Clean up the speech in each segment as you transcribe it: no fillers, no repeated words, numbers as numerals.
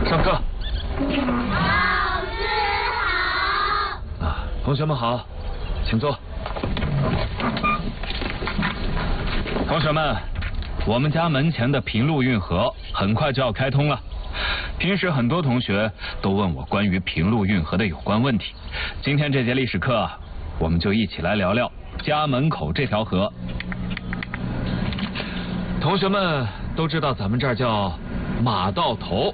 上课。 老师好。 同学们好，请坐。同学们，我们家门前的平路运河很快就要开通了。平时很多同学都问我关于平路运河的有关问题，今天这节历史课，我们就一起来聊聊家门口这条河。同学们都知道咱们这儿叫马道头，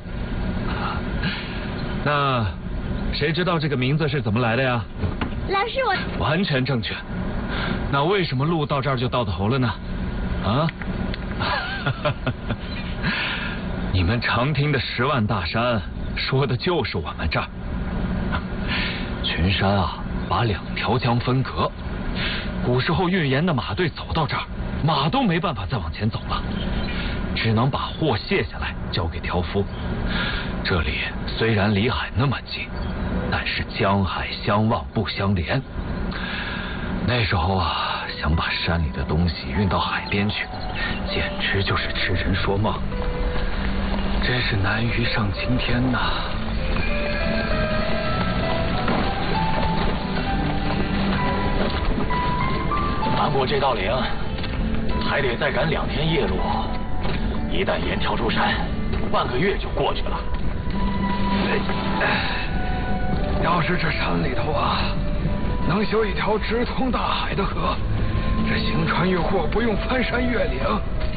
那谁知道这个名字是怎么来的呀？ 老师， 完全正确。那为什么路到这儿就到头了呢？啊？你们常听的10万大山，说的就是我们这儿。群山啊，把2条江分隔。古时候运盐的马队走到这儿，马都没办法再往前走了，只能把货卸下来交给挑夫。这里虽然离海那么近，但是江海相望不相连。那时候啊，想把山里的东西运到海边去，简直就是痴人说梦，真是难于上青天呐。 翻过这道岭，还得再赶2天夜路。一旦盐跳出山，半个月就过去了。 要是这山里头啊，能修一条直通大海的河，这行船运货不用翻山越岭，